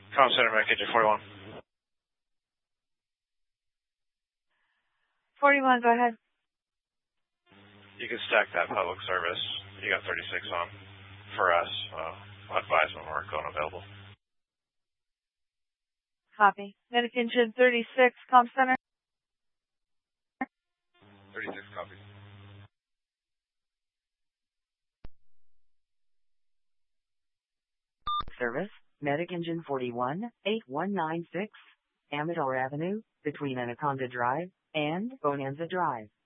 Comm Center, Medic Engine 41. 41, go ahead. You can stack that public service. You got 36 on for us. I'll advise when we're going available. Copy. Medic Engine 36, Comm Center. 36 copy. Service, Medic Engine 41, 8196, Amador Avenue, between Anaconda Drive and Bonanza Drive.